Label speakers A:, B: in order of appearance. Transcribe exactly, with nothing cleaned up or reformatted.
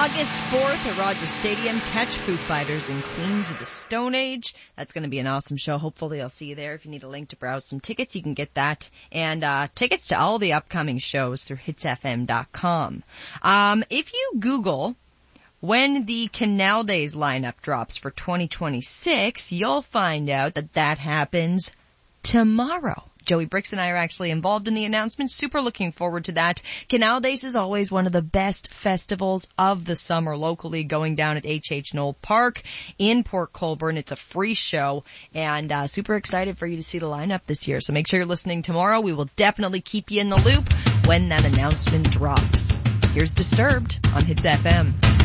A: August fourth at Rogers Stadium. Catch Foo Fighters and Queens of the Stone Age. That's going to be an awesome show. Hopefully I'll see you there. If you need a link to browse some tickets, you can get that. And uh tickets to all the upcoming shows through hits f m dot com. Um, if you Google when the Canal Days lineup drops for twenty twenty-six, you'll find out that that happens tomorrow. Joey Bricks and I are actually involved in the announcement. Super looking forward to that. Canal Days is always one of the best festivals of the summer locally, going down at H H Knoll Park in Port Colborne. It's a free show, and uh super excited for you to see the lineup this year. So make sure you're listening tomorrow. We will definitely keep you in the loop when that announcement drops. Here's Disturbed on Hits F M.